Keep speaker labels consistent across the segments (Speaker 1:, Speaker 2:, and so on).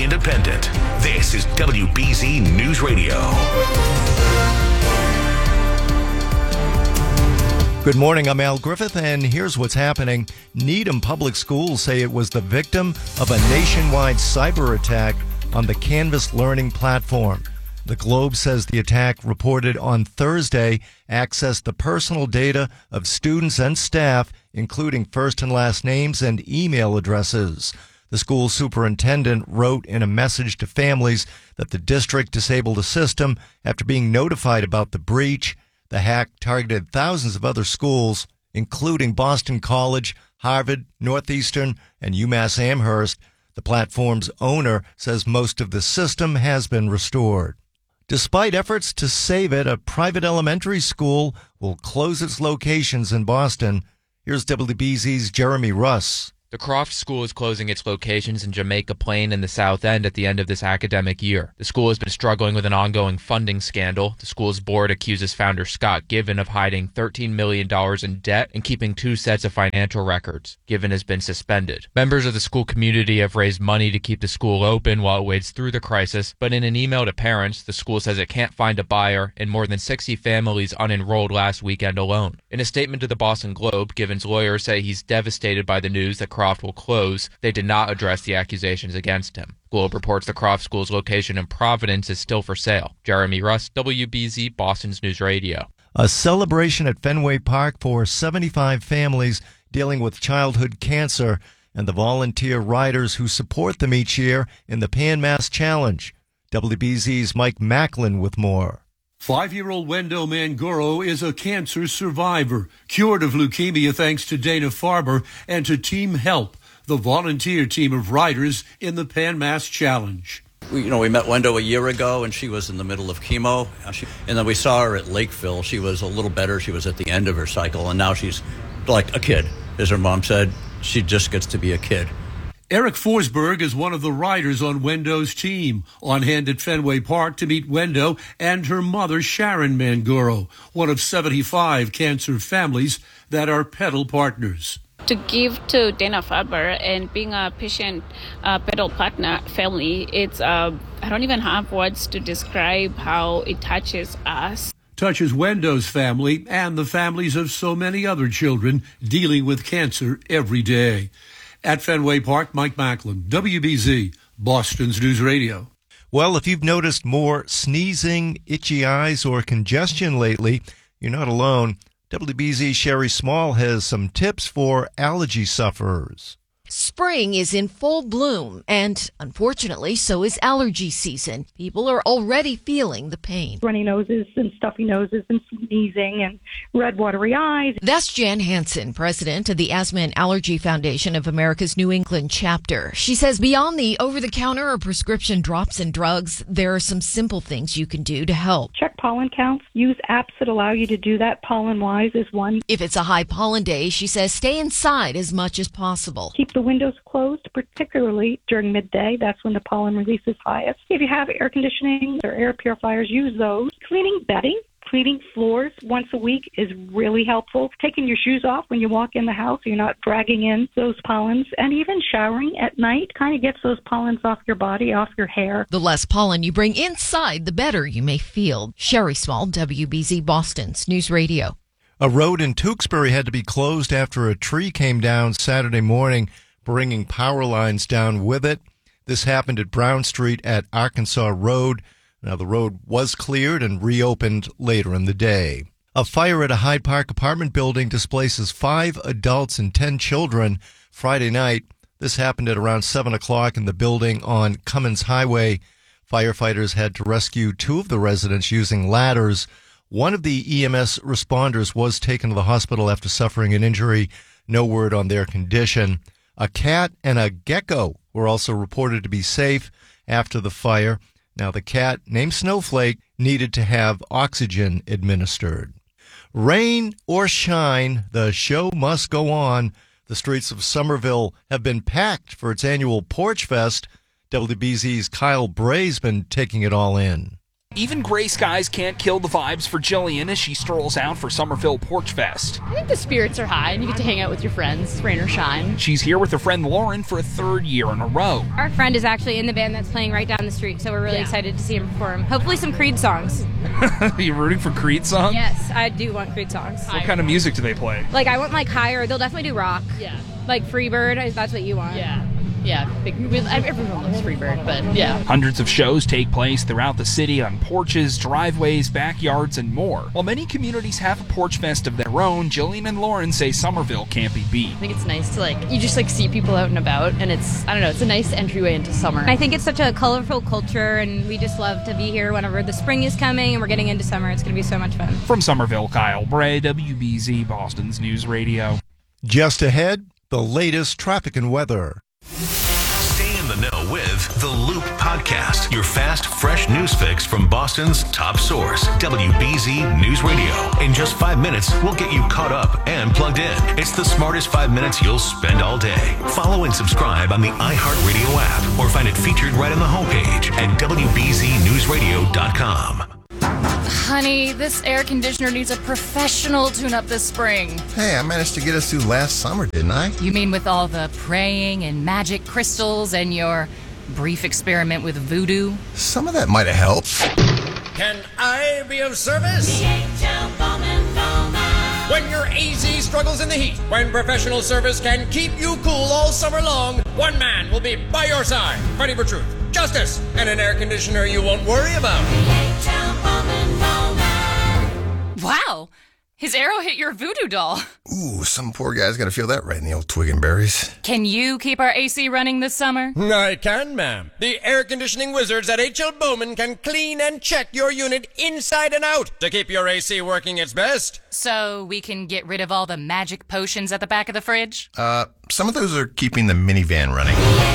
Speaker 1: independent. This is WBZ News Radio.
Speaker 2: Good morning, I'm Al Griffith, and here's what's happening. Needham Public Schools say it was the victim of a nationwide cyber attack on the Canvas Learning platform. The Globe says the attack, reported on Thursday, accessed the personal data of students and staff, including first and last names and email addresses. The school superintendent wrote in a message to families that the district disabled a system after being notified about the breach. The hack targeted thousands of other schools, including Boston College, Harvard, Northeastern, and UMass Amherst. The platform's owner says most of the system has been restored. Despite efforts to save it, a private elementary school will close its locations in Boston. Here's WBZ's Jeremy Russ.
Speaker 3: The Croft School is closing its locations in Jamaica Plain and the South End at the end of this academic year. The school has been struggling with an ongoing funding scandal. The school's board accuses founder Scott Given of hiding $13 million in debt and keeping 2 sets of financial records. Given has been suspended. Members of the school community have raised money to keep the school open while it wades through the crisis, but in an email to parents, the school says it can't find a buyer and more than 60 families unenrolled last weekend alone. In a statement to the Boston Globe, Given's lawyers say he's devastated by the news that Croft will close. They did not address the accusations against him. Globe reports the Croft School's location in Providence is still for sale. Jeremy Russ, WBZ, Boston's News Radio.
Speaker 2: A celebration at Fenway Park for 75 families dealing with childhood cancer and the volunteer riders who support them each year in the Pan Mass Challenge. WBZ's Mike Macklin with more.
Speaker 4: 5-year-old Wendo Mangoro is a cancer survivor, cured of leukemia thanks to Dana-Farber and to Team Help, the volunteer team of riders in the Pan Mass Challenge.
Speaker 5: We met Wendo a year ago, and she was in the middle of chemo. And then we saw her at Lakeville. She was a little better. She was at the end of her cycle, and now she's like a kid. As her mom said, she just gets to be a kid.
Speaker 4: Eric Forsberg is one of the riders on Wendo's team, on hand at Fenway Park to meet Wendo and her mother, Sharon Mangoro, one of 75 cancer families that are pedal partners.
Speaker 6: To give to Dana-Farber and being a patient pedal partner family, it's I don't even have words to describe how it touches us.
Speaker 4: Touches Wendo's family and the families of so many other children dealing with cancer every day. At Fenway Park, Mike Macklin, WBZ, Boston's News Radio.
Speaker 2: Well, if you've noticed more sneezing, itchy eyes, or congestion lately, you're not alone. WBZ's Sherry Small has some tips for allergy sufferers.
Speaker 7: Spring is in full bloom, and unfortunately, so is allergy season. People are already feeling the pain.
Speaker 8: Runny noses and stuffy noses and sneezing and red, watery eyes.
Speaker 7: That's Jan Hansen, president of the Asthma and Allergy Foundation of America's New England chapter. She says beyond the over-the-counter or prescription drops and drugs, there are some simple things you can do to help.
Speaker 8: Check pollen counts. Use apps that allow you to do that. Pollen-wise is one.
Speaker 7: If it's a high pollen day, she says stay inside as much as possible.
Speaker 8: Keep the windows closed, particularly during midday. That's when the pollen release is highest. If you have air conditioning or air purifiers, use those. Cleaning bedding, cleaning floors once a week is really helpful. Taking your shoes off when you walk in the house so you're not dragging in those pollens. And even showering at night kind of gets those pollens off your body, off your hair.
Speaker 7: The less pollen you bring inside, the better you may feel. Sherry Small, WBZ, Boston's News Radio.
Speaker 2: A road in Tewksbury had to be closed after a tree came down Saturday morning, bringing power lines down with it. This happened at Brown Street at Arkansas Road. Now, the road was cleared and reopened later in the day. A fire at a Hyde Park apartment building displaces 5 adults and 10 children Friday night. This happened at around 7 o'clock in the building on Cummins Highway. Firefighters had to rescue 2 of the residents using ladders. One of the EMS responders was taken to the hospital after suffering an injury. No word on their condition. A cat and a gecko were also reported to be safe after the fire. Now, the cat, named Snowflake, needed to have oxygen administered. Rain or shine, the show must go on. The streets of Somerville have been packed for its annual Porch Fest. WBZ's Kyle Bray's been taking it all in.
Speaker 9: Even gray skies can't kill the vibes for Jillian as she strolls out for Somerville Porch Fest.
Speaker 10: I think the spirits are high and you get to hang out with your friends, rain or shine.
Speaker 9: She's here with her friend Lauren for a third year in a row.
Speaker 11: Our friend is actually in the band that's playing right down the street, so we're really excited to see him perform. Hopefully some Creed songs.
Speaker 9: Are you rooting for Creed songs?
Speaker 11: Yes, I do want Creed songs.
Speaker 9: What kind of music do they play?
Speaker 11: Like, I want, like, higher. They'll definitely do rock.
Speaker 10: Yeah.
Speaker 11: Like Freebird, if that's what you want.
Speaker 10: Yeah. Yeah, everyone loves Freebird, but yeah.
Speaker 9: Hundreds of shows take place throughout the city on porches, driveways, backyards, and more. While many communities have a porch fest of their own, Jillian and Lauren say Somerville can't be beat.
Speaker 10: I think it's nice to, you just, see people out and about, and it's a nice entryway into summer.
Speaker 11: I think it's such a colorful culture, and we just love to be here whenever the spring is coming and we're getting into summer. It's going to be so much fun.
Speaker 9: From Somerville, Kyle Bray, WBZ, Boston's News Radio.
Speaker 2: Just ahead, the latest traffic and weather.
Speaker 1: Stay in the know with The Loop Podcast, your fast, fresh news fix from Boston's top source, WBZ News Radio. In just 5 minutes, we'll get you caught up and plugged in. It's the smartest 5 minutes you'll spend all day. Follow and subscribe on the iHeartRadio app or find it featured right on the homepage at WBZNewsRadio.com.
Speaker 12: Honey, this air conditioner needs a professional tune-up this spring.
Speaker 13: Hey, I managed to get us through last summer, didn't I?
Speaker 12: You mean with all the praying and magic crystals and your brief experiment with voodoo?
Speaker 13: Some of that might have helped.
Speaker 14: Can I be of service? When your AZ struggles in the heat, when professional service can keep you cool all summer long, one man will be by your side, fighting for truth, justice, and an air conditioner you won't worry about.
Speaker 12: Wow, his arrow hit your voodoo doll.
Speaker 13: Ooh, some poor guy's gonna feel that right in the old twig and berries.
Speaker 12: Can you keep our AC running this summer?
Speaker 14: I can, ma'am. The air conditioning wizards at H.L. Bowman can clean and check your unit inside and out to keep your AC working its best.
Speaker 12: So we can get rid of all the magic potions at the back of the fridge?
Speaker 13: Some of those are keeping the minivan running.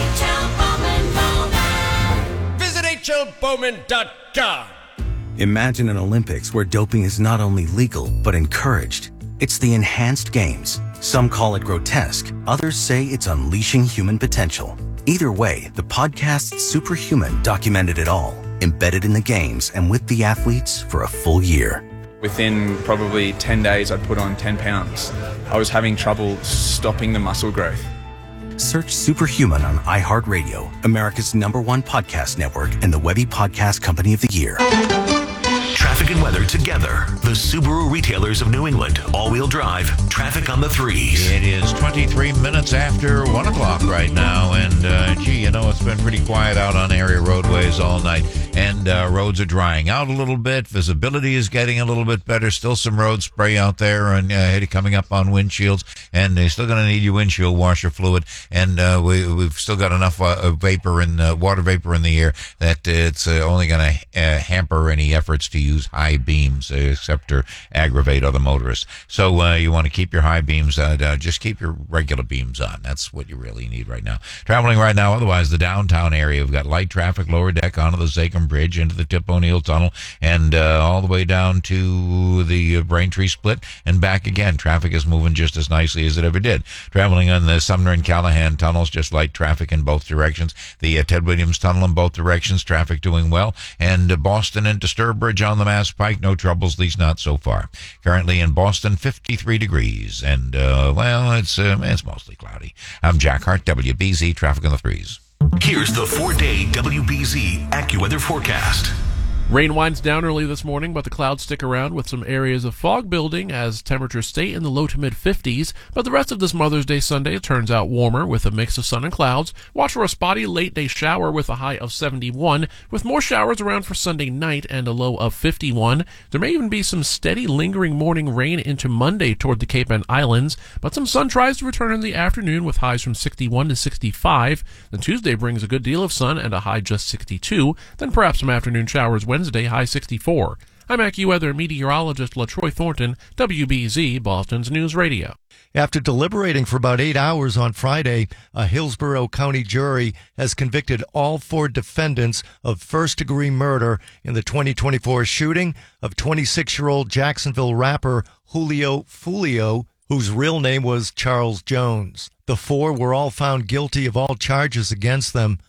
Speaker 14: Visit hlbowman.com.
Speaker 15: Imagine an Olympics where doping is not only legal, but encouraged. It's the enhanced games. Some call it grotesque. Others say it's unleashing human potential. Either way, the podcast Superhuman documented it all, embedded in the games and with the athletes for a full year.
Speaker 16: Within probably 10 days, I'd put on 10 pounds. I was having trouble stopping the muscle growth.
Speaker 15: Search Superhuman on iHeartRadio, America's #1 podcast network and the Webby Podcast Company of the Year.
Speaker 1: Traffic and weather together. The Subaru retailers of New England. All-wheel drive. Traffic on the threes.
Speaker 17: It is 23 minutes after 1 o'clock right now. And, it's been pretty quiet out on area roadways all night. And roads are drying out a little bit. Visibility is getting a little bit better. Still some road spray out there and coming up on windshields. And they're still going to need your windshield washer fluid. And we've still got enough water vapor in the air that it's only going to hamper any efforts to use high beams, except to aggravate other motorists. So you want to keep your high beams on. Just keep your regular beams on. That's what you really need right now. Traveling right now, otherwise, the downtown area, we've got light traffic, lower deck onto the Zachem Bridge, into the Tip O'Neill Tunnel, and all the way down to the Braintree Split and back again. Traffic is moving just as nicely as it ever did. Traveling on the Sumner and Callahan tunnels, just light traffic in both directions. The Ted Williams Tunnel in both directions, traffic doing well. And Boston into Sturbridge on the Mass Pike, no troubles, at least not so far. Currently in Boston, 53 degrees, and it's mostly cloudy. I'm Jack Hart, WBZ Traffic on the Threes.
Speaker 1: Here's the 4-day WBZ AccuWeather forecast.
Speaker 18: Rain winds down early this morning, but the clouds stick around with some areas of fog building as temperatures stay in the low to mid-50s. But the rest of this Mother's Day Sunday turns out warmer with a mix of sun and clouds. Watch for a spotty late-day shower with a high of 71, with more showers around for Sunday night and a low of 51. There may even be some steady lingering morning rain into Monday toward the Cape and Islands, but some sun tries to return in the afternoon with highs from 61 to 65. Then Tuesday brings a good deal of sun and a high just 62. Then perhaps some afternoon showers Wednesday, high 64. I'm AccuWeather meteorologist LaTroy Thornton, WBZ, Boston's News Radio.
Speaker 2: After deliberating for about 8 hours on Friday, a Hillsborough County jury has convicted all 4 defendants of first-degree murder in the 2024 shooting of 26-year-old Jacksonville rapper Julio Fulio, whose real name was Charles Jones. The 4 were all found guilty of all charges against them.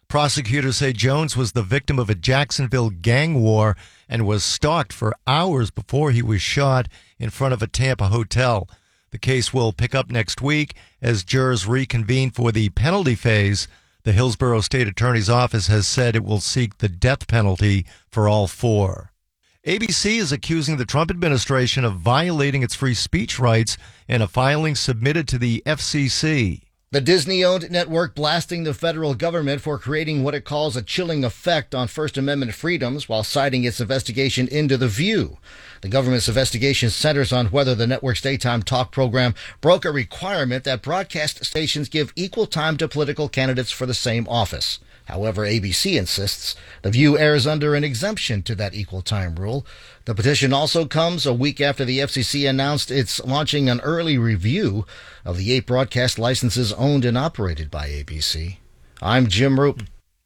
Speaker 2: Prosecutors say Jones was the victim of a Jacksonville gang war and was stalked for hours before he was shot in front of a Tampa hotel. The case will pick up next week as jurors reconvene for the penalty phase. The Hillsborough State Attorney's Office has said it will seek the death penalty for all four. ABC is accusing the Trump administration of violating its free speech rights in a filing submitted to the FCC.
Speaker 19: The Disney-owned network blasting the federal government for creating what it calls a chilling effect on First Amendment freedoms while citing its investigation into The View. The government's investigation centers on whether the network's daytime talk program broke a requirement that broadcast stations give equal time to political candidates for the same office. However, ABC insists The View airs under an exemption to that equal time rule. The petition also comes a week after the FCC announced it's launching an early review of the 8 broadcast licenses owned and operated by ABC. I'm Jim Roop.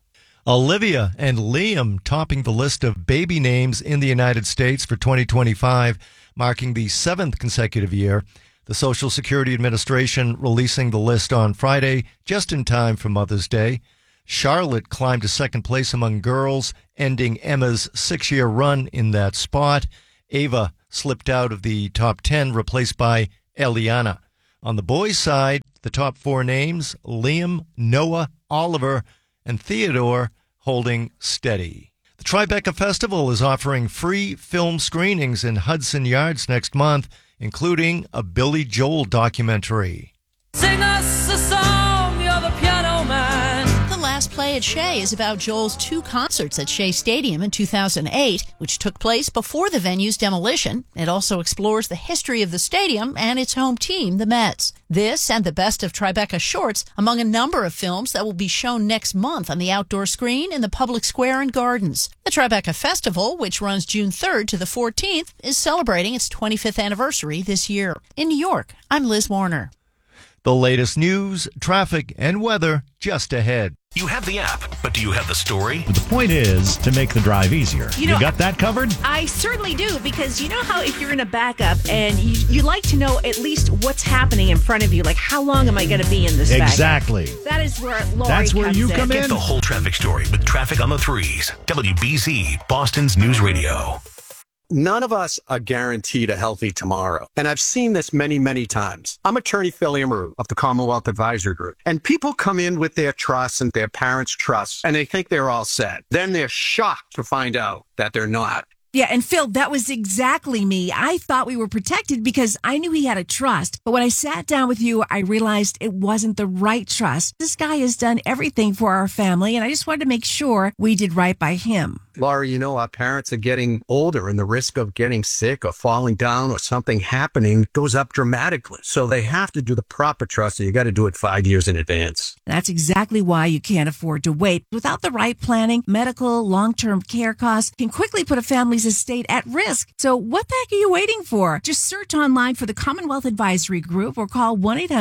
Speaker 2: Olivia and Liam topping the list of baby names in the United States for 2025, marking the 7th consecutive year. The Social Security Administration releasing the list on Friday, just in time for Mother's Day. Charlotte climbed to second place among girls, ending Emma's 6-year run in that spot. Ava slipped out of the top 10, replaced by Eliana. On the boys' side, the top 4 names, Liam, Noah, Oliver, and Theodore, holding steady. The Tribeca Festival is offering free film screenings in Hudson Yards next month, including a Billy Joel documentary.
Speaker 20: Sing us a song, you're the piano man.
Speaker 21: Last Play at Shea is about Joel's 2 concerts at Shea Stadium in 2008, which took place before the venue's demolition. It also explores the history of the stadium and its home team, the Mets. This and the best of Tribeca shorts among a number of films that will be shown next month on the outdoor screen in the public square and gardens. The Tribeca Festival, which runs June 3rd to the 14th, is celebrating its 25th anniversary this year. In New York, I'm Liz Warner.
Speaker 2: The latest news, traffic, and weather just ahead.
Speaker 1: You have the app, but do you have the story?
Speaker 22: The point is to make the drive easier.
Speaker 23: You know,
Speaker 22: got that covered?
Speaker 23: I certainly do, because you know how if you're in a backup and you like to know at least what's happening in front of you, like how long am I going to be in this
Speaker 22: Exactly.
Speaker 23: backup? That is where Lori
Speaker 22: That's where
Speaker 23: comes
Speaker 22: you
Speaker 23: in.
Speaker 22: come
Speaker 1: Get
Speaker 22: in.
Speaker 1: the whole traffic story with Traffic on the Threes. WBZ, Boston's News Radio.
Speaker 24: None of us are guaranteed a healthy tomorrow. And I've seen this many, many times. I'm attorney Phil Amaru of the Commonwealth Advisory Group. And people come in with their trusts and their parents' trusts, and they think they're all set. Then they're shocked to find out that they're not.
Speaker 23: Yeah, and Phil, that was exactly me. I thought we were protected because I knew he had a trust. But when I sat down with you, I realized it wasn't the right trust. This guy has done everything for our family, and I just wanted to make sure we did right by him.
Speaker 24: Laura, you know, our parents are getting older and the risk of getting sick or falling down or something happening goes up dramatically. So they have to do the proper trust, and you got to do it 5 years in advance.
Speaker 23: That's exactly why you can't afford to wait. Without the right planning, medical, long-term care costs can quickly put a family's estate at risk. So what the heck are you waiting for? Just search online for the Commonwealth Advisory Group or call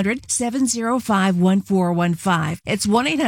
Speaker 23: 1-800-705-1415. It's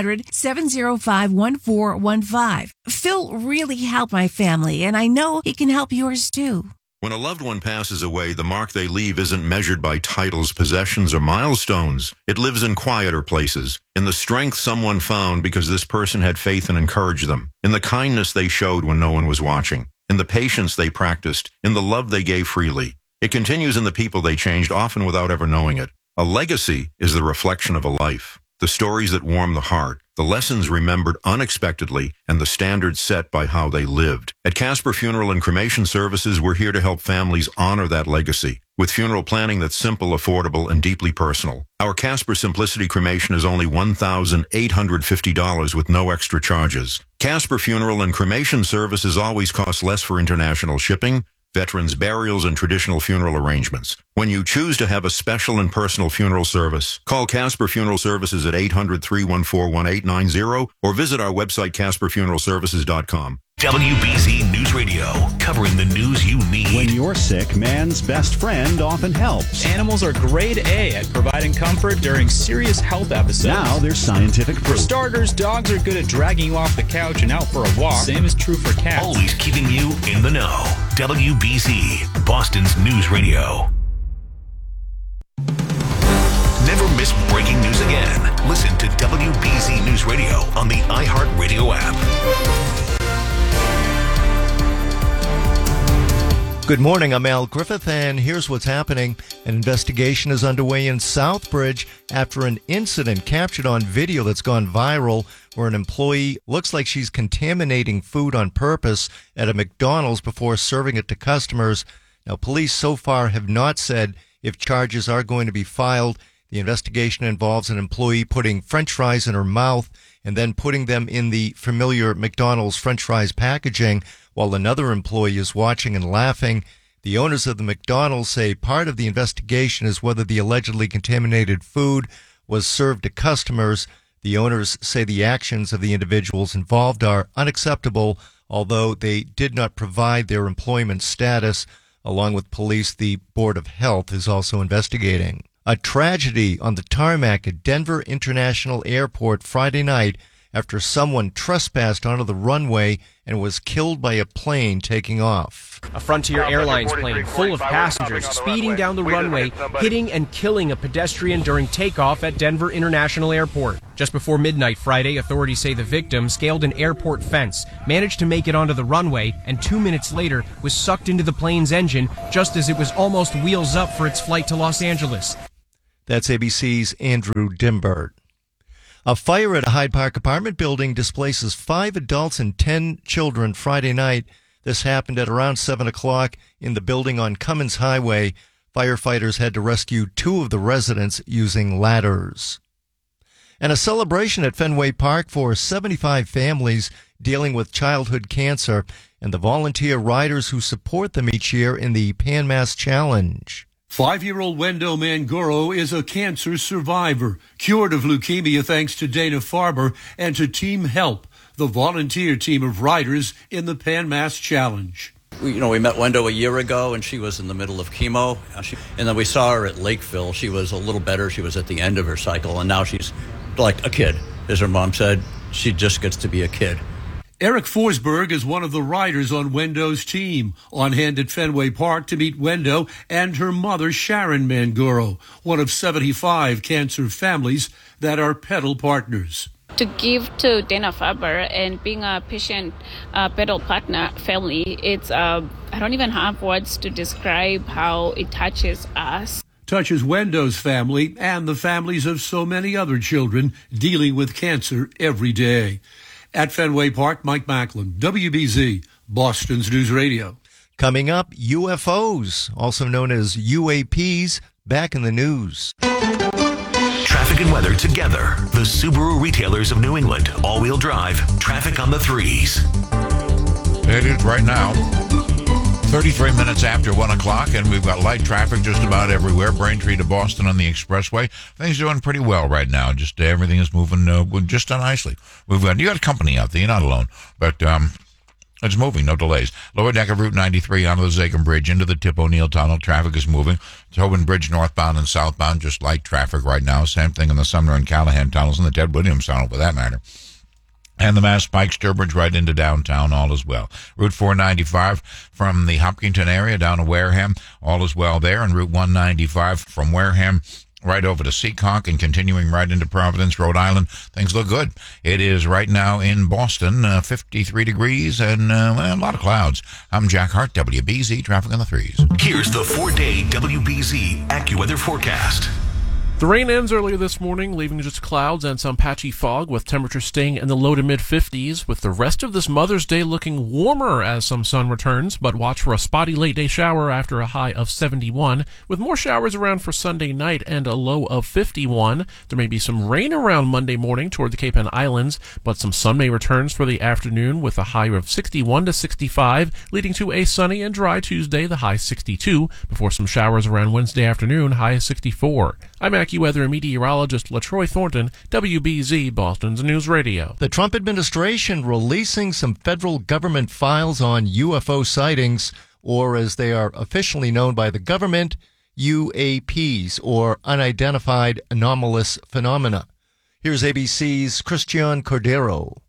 Speaker 23: 1-800-705-1415. Phil really helped my family, and I know he can help yours too.
Speaker 25: When a loved one passes away, the mark they leave isn't measured by titles, possessions, or milestones. It lives in quieter places, in the strength someone found because this person had faith and encouraged them, in the kindness they showed when no one was watching, in the patience they practiced, in the love they gave freely. It continues in the people they changed, often without ever knowing it. A legacy is the reflection of a life. The stories that warm the heart, the lessons remembered unexpectedly, and the standards set by how they lived. At Casper Funeral and Cremation Services, we're here to help families honor that legacy with funeral planning that's simple, affordable, and deeply personal. Our Casper Simplicity Cremation is only $1,850 with no extra charges. Casper Funeral and Cremation Services always cost less for international shipping, veterans' burials, and traditional funeral arrangements. When you choose to have a special and personal funeral service, call Casper Funeral Services at 800-314-1890 or visit our website, CasperFuneralServices.com.
Speaker 1: WBZ News Radio, covering the news you need.
Speaker 22: When you're sick, man's best friend often helps.
Speaker 26: Animals are grade A at providing comfort during serious health episodes.
Speaker 22: Now there's scientific proof.
Speaker 26: For starters, dogs are good at dragging you off the couch and out for a walk. Same is true for cats.
Speaker 1: Always keeping you in the know. WBZ, Boston's News Radio. Never miss breaking news again. Listen to WBZ News Radio on the iHeartRadio app.
Speaker 2: Good morning, I'm Al Griffith, and here's what's happening. An investigation is underway in Southbridge after an incident captured on video that's gone viral where an employee looks like she's contaminating food on purpose at a McDonald's before serving it to customers. Now, police so far have not said if charges are going to be filed. The investigation involves an employee putting French fries in her mouth and then putting them in the familiar McDonald's French fries packaging while another employee is watching and laughing. The owners of the McDonald's say part of the investigation is whether the allegedly contaminated food was served to customers. The owners say the actions of the individuals involved are unacceptable, although they did not provide their employment status. Along with police, the Board of Health is also investigating. A tragedy on the tarmac at Denver International Airport Friday night after someone trespassed onto the runway and was killed by a plane taking off.
Speaker 3: A Frontier Airlines plane full of passengers speeding down the runway, hitting and killing a pedestrian during takeoff at Denver International Airport. Just before midnight Friday, authorities say the victim scaled an airport fence, managed to make it onto the runway, and 2 minutes later was sucked into the plane's engine just as it was almost wheels up for its flight to Los Angeles.
Speaker 2: That's ABC's Andrew Dimbert. A fire at a Hyde Park apartment building displaces 5 adults and 10 children Friday night. This happened at around 7 o'clock in the building on Cummins Highway. Firefighters had to rescue 2 of the residents using ladders. And a celebration at Fenway Park for 75 families dealing with childhood cancer and the volunteer riders who support them each year in the Pan Mass Challenge.
Speaker 4: 5-year-old Wendo Mangoro is a cancer survivor, cured of leukemia thanks to Dana Farber and to Team Help, the volunteer team of riders in the Pan Mass Challenge.
Speaker 5: We met Wendo a year ago, and she was in the middle of chemo. And then we saw her at Lakeville. She was a little better. She was at the end of her cycle, and now she's like a kid. As her mom said, she just gets to be a kid.
Speaker 4: Eric Forsberg is one of the riders on Wendo's team, on hand at Fenway Park to meet Wendo and her mother, Sharon Mangoro, one of 75 cancer families that are pedal partners.
Speaker 6: To give to Dana Farber and being a patient pedal partner family, it's I don't even have words to describe how it touches us.
Speaker 4: Touches Wendo's family and the families of so many other children dealing with cancer every day. At Fenway Park, Mike Macklin, WBZ, Boston's News Radio.
Speaker 2: Coming up, UFOs, also known as UAPs, back in the news.
Speaker 1: Traffic and weather together. The Subaru retailers of New England. All-wheel drive. Traffic on the 3s.
Speaker 17: It is right now 33 minutes after 1 o'clock, and we've got light traffic just about everywhere. Braintree to Boston on the expressway. Things are doing pretty well right now. Just everything is moving just nicely. You got company out there. You're not alone. But it's moving, no delays. Lower deck of Route 93 onto the Zakim Bridge into the Tip O'Neill Tunnel. Traffic is moving. Tobin Bridge northbound and southbound, just light traffic right now. Same thing in the Sumner and Callahan tunnels and the Ted Williams Tunnel, for that matter. And the Mass Pike Sturbridge right into downtown, all is well. Route 495 from the Hopkinton area down to Wareham, all is well there. And Route 195 from Wareham right over to Seekonk and continuing right into Providence, Rhode Island. Things look good. It is right now in Boston, 53 degrees and a lot of clouds. I'm Jack Hart, WBZ, traffic on the 3s.
Speaker 1: Here's the 4-day WBZ AccuWeather forecast.
Speaker 18: The rain ends earlier this morning, leaving just clouds and some patchy fog, with temperatures staying in the low to mid-50s, with the rest of this Mother's Day looking warmer as some sun returns, but watch for a spotty late-day shower after a high of 71, with more showers around for Sunday night and a low of 51. There may be some rain around Monday morning toward the Cape Ann Islands, but some sun may return for the afternoon with a high of 61 to 65, leading to a sunny and dry Tuesday, the high 62, before some showers around Wednesday afternoon, high 64. I'm AccuWeather meteorologist LaTroy Thornton, WBZ, Boston's News Radio.
Speaker 2: The Trump administration releasing some federal government files on UFO sightings, or as they are officially known by the government, UAPs, or Unidentified Anomalous Phenomena. Here's ABC's Christian Cordero.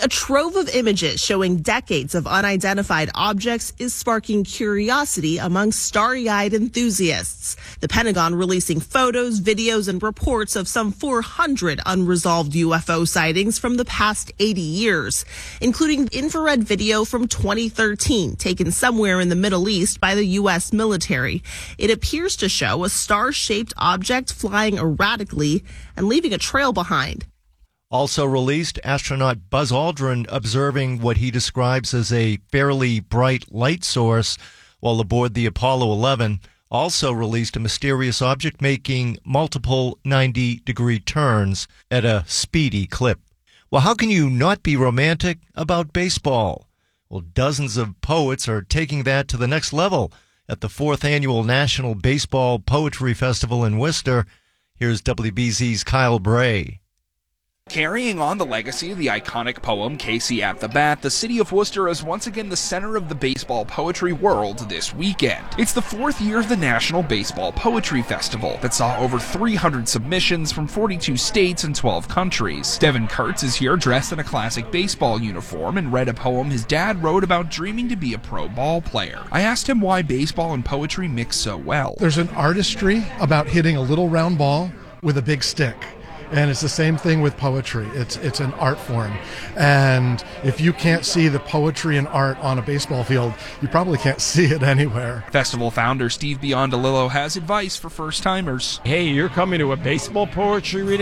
Speaker 7: A trove of images showing decades of unidentified objects is sparking curiosity among starry-eyed enthusiasts. The Pentagon releasing photos, videos, and reports of some 400 unresolved UFO sightings from the past 80 years, including infrared video from 2013 taken somewhere in the Middle East by the U.S. military. It appears to show a star-shaped object flying erratically and leaving a trail behind.
Speaker 2: Also released, astronaut Buzz Aldrin observing what he describes as a fairly bright light source while aboard the Apollo 11. Also released a mysterious object making multiple 90-degree turns at a speedy clip. Well, how can you not be romantic about baseball? Well, dozens of poets are taking that to the next level at the 4th Annual National Baseball Poetry Festival in Worcester. Here's WBZ's Kyle Bray.
Speaker 8: Carrying on the legacy of the iconic poem Casey at the Bat, the city of Worcester is once again the center of the baseball poetry world this weekend. It's the 4th year of the National Baseball Poetry Festival that saw over 300 submissions from 42 states and 12 countries. Devin Kurtz is here dressed in a classic baseball uniform and read a poem his dad wrote about dreaming to be a pro ball player. I asked him why baseball and poetry mix so well.
Speaker 9: There's an artistry about hitting a little round ball with a big stick. And it's the same thing with poetry. It's an art form. And if you can't see the poetry and art on a baseball field, you probably can't see it anywhere.
Speaker 8: Festival founder Steve Biondolillo has advice for first-timers.
Speaker 10: Hey, you're coming to a baseball poetry reading?